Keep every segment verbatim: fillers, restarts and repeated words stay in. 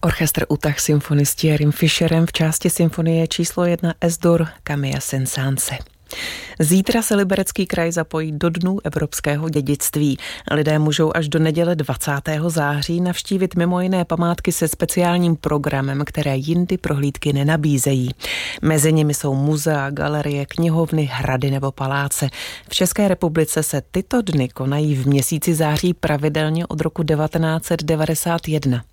Orchestr Utah Symphony s Thierrym Fischerem v části symfonie číslo jedna Es-dur Camilla Saint-Saëns. Zítra se Liberecký kraj zapojí do Dnů evropského dědictví. Lidé můžou až do neděle dvacátého září navštívit mimo jiné památky se speciálním programem, které jindy prohlídky nenabízejí. Mezi nimi jsou muzea, galerie, knihovny, hrady nebo paláce. V České republice se tyto dny konají v měsíci září pravidelně od roku devatenáct set devadesát jedna.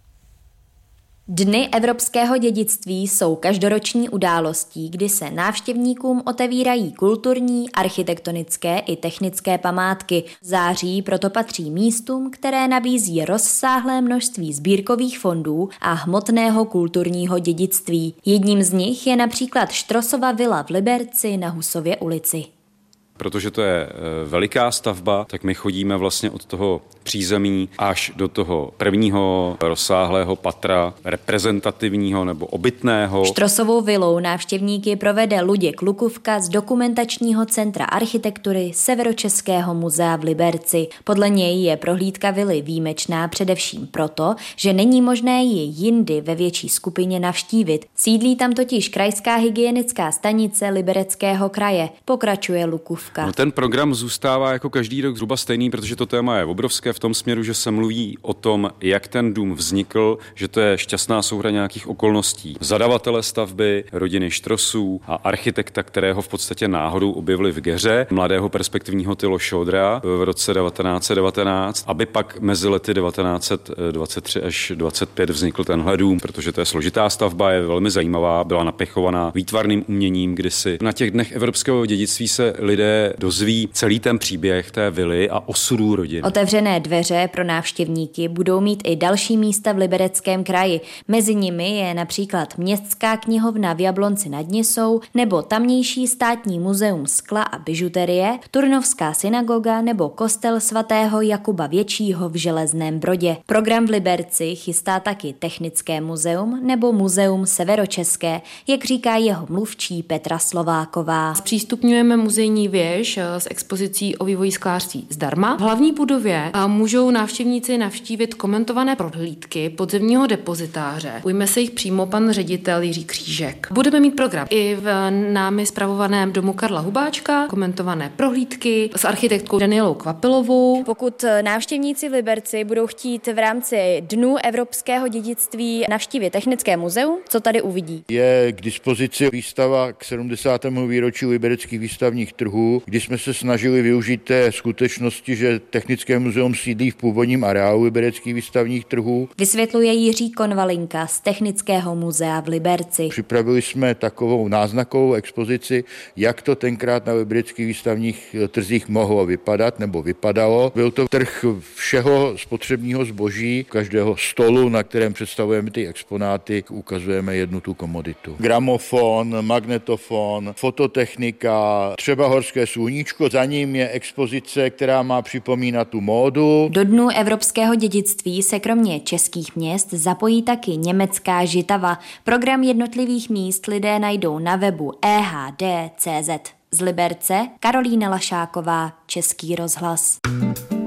Dny evropského dědictví jsou každoroční událostí, kdy se návštěvníkům otevírají kulturní, architektonické i technické památky. Září proto patří místům, které nabízí rozsáhlé množství sbírkových fondů a hmotného kulturního dědictví. Jedním z nich je například Štrosova vila v Liberci na Husově ulici. Protože to je veliká stavba, tak my chodíme vlastně od toho přízemí až do toho prvního rozsáhlého patra reprezentativního nebo obytného. Štrosovou vilou návštěvníky provede Luděk Lukuvka z Dokumentačního centra architektury Severočeského muzea v Liberci. Podle něj je prohlídka vily výjimečná především proto, že není možné ji jindy ve větší skupině navštívit. Sídlí tam totiž krajská hygienická stanice Libereckého kraje, pokračuje Lukuvka. No, ten program zůstává jako každý rok zhruba stejný, protože to téma je obrovské v tom směru, že se mluví o tom, jak ten dům vznikl, že to je šťastná souhra nějakých okolností. Zadavatele stavby, rodiny Štrosů a architekta, kterého v podstatě náhodou objevili v Geře, mladého perspektivního Tylo Šodra v roce devatenáct set devatenáct, aby pak mezi lety devatenáct set dvacet tři až dvacet pět vznikl tenhle dům, protože to je složitá stavba, je velmi zajímavá, byla napěchovaná výtvarným uměním, kdysi na těch dnech evropského dědictví se lidé dozví celý ten příběh té vily a osudů rodin. Otevřené dveře pro návštěvníky budou mít i další místa v Libereckém kraji. Mezi nimi je například Městská knihovna v Jablonci nad Nisou nebo tamnější státní muzeum skla a bižuterie, Turnovská synagoga nebo kostel svatého Jakuba Většího v Železném Brodě. Program v Liberci chystá taky Technické muzeum nebo Muzeum Severočeské, jak říká jeho mluvčí Petra Slováková. Zpřístupňujeme muzejní věž s expozicí o vývoji sklářství zdarma. V hlavní budově můžou návštěvníci navštívit komentované prohlídky podzemního depozitáře. Ujme se jich přímo pan ředitel Jiří Křížek. Budeme mít program i v námi spravovaném domu Karla Hubáčka, komentované prohlídky s architektkou Danielou Kvapilovou. Pokud návštěvníci v Liberci budou chtít v rámci Dnů evropského dědictví navštívit Technické muzeum, co tady uvidí? Je k dispozici výstava k sedmdesátému výročí libereckých výstavních trhů, kdy jsme se snažili využít té skutečnosti, že Technické muzeum sídlí v původním areálu libereckých výstavních trhů. Vysvětluje Jiří Konvalinka z Technického muzea v Liberci. Připravili jsme takovou náznakovou expozici, jak to tenkrát na libereckých výstavních trzích mohlo vypadat nebo vypadalo. Byl to trh všeho spotřebního zboží, každého stolu, na kterém představujeme ty exponáty, ukazujeme jednu tu komoditu. Gramofon, magnetofon, fototechnika, třeba horské sluníčko, za ním je expozice, která má připomínat tu módu. Do Dnů evropského dědictví se kromě českých měst zapojí taky německá Žitava. Program jednotlivých míst lidé najdou na webu e h d tečka c z. Z Liberce Karolína Lašáková, Český rozhlas.